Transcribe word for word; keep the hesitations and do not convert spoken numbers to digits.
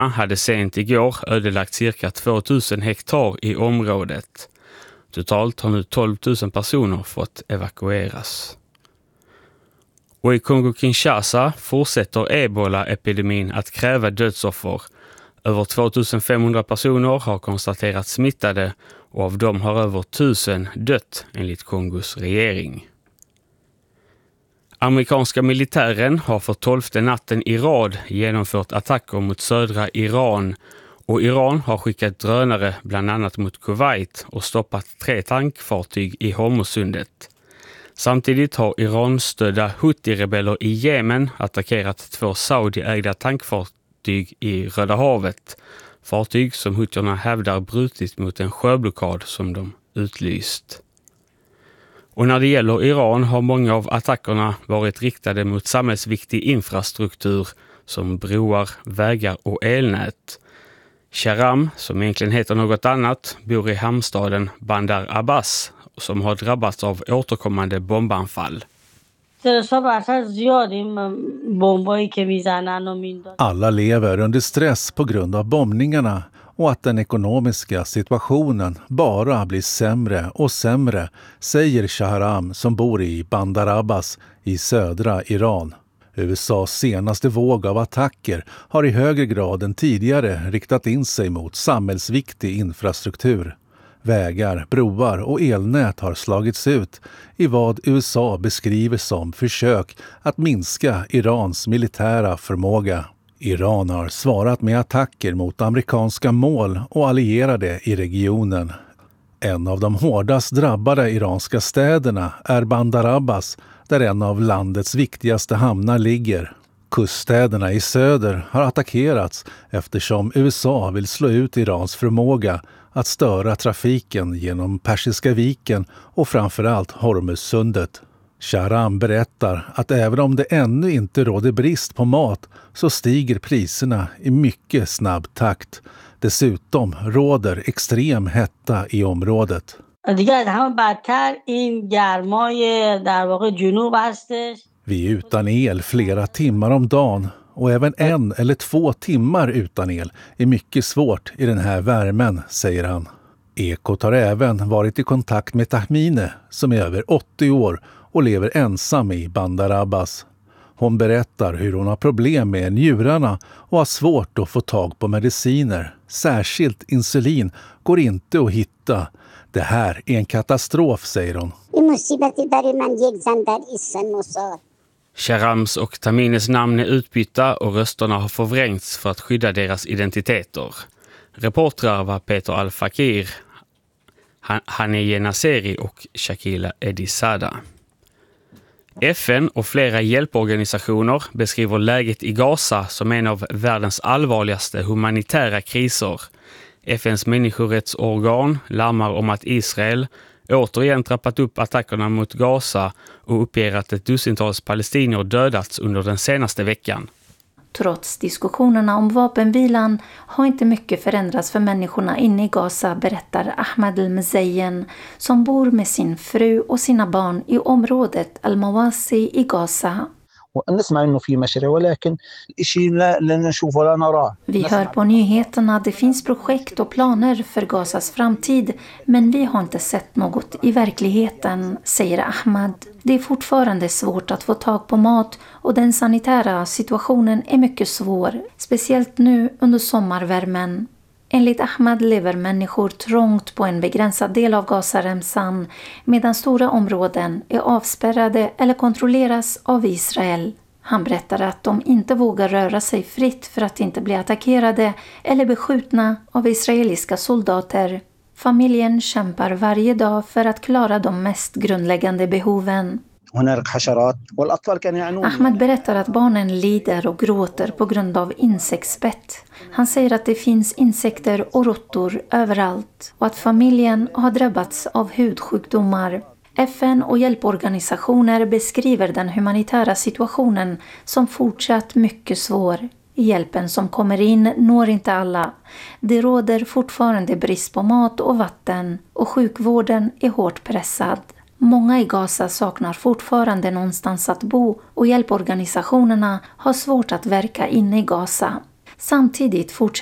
hade sent igår ödelagt cirka tvåtusen hektar i området. Totalt har nu tolv tusen personer fått evakueras. Och i Kongo-Kinshasa fortsätter ebola-epidemin att kräva dödsoffer. Över tvåtusenfemhundra personer har konstaterats smittade och av dem har över tusen dött enligt Kongos regering. Amerikanska militären har för tolfte natten i rad genomfört attacker mot södra Iran och Iran har skickat drönare bland annat mot Kuwait och stoppat tre tankfartyg i Hormuzsundet. Samtidigt har Iran-stödda Houthi-rebeller i Jemen attackerat två Saudi-ägda tankfartyg i Röda havet. Fartyg som Houthierna hävdar brutit mot en sjöblockad som de utlyst. Och när det gäller Iran har många av attackerna varit riktade mot samhällsviktig infrastruktur som broar, vägar och elnät. Sharam, som egentligen heter något annat, bor i hamnstaden Bandar Abbas som har drabbats av återkommande bombanfall. Alla lever under stress på grund av bombningarna och att den ekonomiska situationen bara blir sämre och sämre, säger Shahram som bor i Bandar Abbas i södra Iran. U S A:s senaste våg av attacker har i högre grad än tidigare riktat in sig mot samhällsviktig infrastruktur. Vägar, broar och elnät har slagits ut i vad U S A beskriver som försök att minska Irans militära förmåga. Iran har svarat med attacker mot amerikanska mål och allierade i regionen. En av de hårdast drabbade iranska städerna är Bandar Abbas, där en av landets viktigaste hamnar ligger. Kuststäderna i söder har attackerats eftersom U S A vill slå ut Irans förmåga att störa trafiken genom Persiska viken och framförallt Hormuzsundet. Shahram berättar att även om det ännu inte råder brist på mat så stiger priserna i mycket snabb takt. Dessutom råder extrem hetta i området. Vi är utan el flera timmar om dagen och även en eller två timmar utan el är mycket svårt i den här värmen, säger han. Ekot har även varit i kontakt med Tahmine som är över åttio år och lever ensam i Bandar Abbas. Hon berättar hur hon har problem med njurarna och har svårt att få tag på mediciner. Särskilt insulin går inte att hitta. Det här är en katastrof, säger hon. Shahrams och Tamines namn är utbytta och rösterna har förvrängts för att skydda deras identiteter. Reportrar var Peter Al-Fakir, Haneye Naseri och Shakila Edisada. F N och flera hjälporganisationer beskriver läget i Gaza som en av världens allvarligaste humanitära kriser. F N:s människorättsorgan larmar om att Israel återigen trappat upp attackerna mot Gaza och uppger att ett dussintals palestinier dödats under den senaste veckan. Trots diskussionerna om vapenvilan har inte mycket förändrats för människorna inne i Gaza, berättar Ahmed El-Mzeyen som bor med sin fru och sina barn i området Al-Mawasi i Gaza. Vi hör på nyheterna att det finns projekt och planer för Gazas framtid, men vi har inte sett något i verkligheten, säger Ahmad. Det är fortfarande svårt att få tag på mat och den sanitära situationen är mycket svår, speciellt nu under sommarvärmen. Enligt Ahmad lever människor trångt på en begränsad del av Gazaremsan medan stora områden är avspärrade eller kontrolleras av Israel. Han berättar att de inte vågar röra sig fritt för att inte bli attackerade eller beskjutna av israeliska soldater. Familjen kämpar varje dag för att klara de mest grundläggande behoven. Ahmed berättar att barnen lider och gråter på grund av insektsbett. Han säger att det finns insekter och råttor överallt och att familjen har drabbats av hudsjukdomar. F N och hjälporganisationer beskriver den humanitära situationen som fortsatt mycket svår. Hjälpen som kommer in når inte alla. Det råder fortfarande brist på mat och vatten och sjukvården är hårt pressad. Många i Gaza saknar fortfarande någonstans att bo och hjälporganisationerna har svårt att verka inne i Gaza. Samtidigt fortsätter